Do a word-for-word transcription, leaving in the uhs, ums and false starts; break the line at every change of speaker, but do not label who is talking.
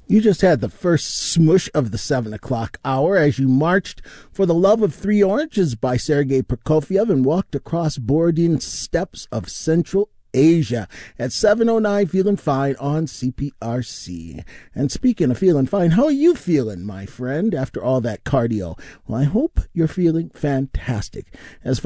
You just had the first smush of the seven o'clock hour as you marched For the Love of Three Oranges by Sergei Prokofiev and walked across Borodin steppes of Central Asia at seven oh nine, feeling fine on C P R C. And speaking of feeling fine, how are you feeling, my friend, after all that cardio? Well, I hope you're feeling fantastic. As